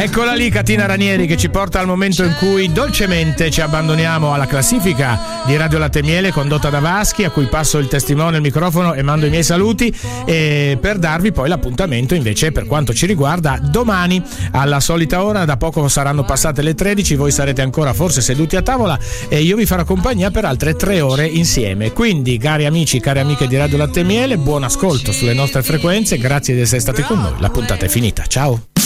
Eccola lì Catina Ranieri, che ci porta al momento in cui dolcemente ci abbandoniamo alla classifica di Radio Latte e Miele condotta da Vaschi, a cui passo il testimone, il microfono e mando i miei saluti, per darvi poi l'appuntamento invece per quanto ci riguarda domani alla solita ora. Da poco saranno passate le 13, voi sarete ancora forse seduti a tavola e io vi farò compagnia per altre 3 ore insieme. Quindi cari amici, cari amiche di Radio Latte e Miele, buon ascolto sulle nostre frequenze, grazie di essere stati con noi, la puntata è finita, ciao.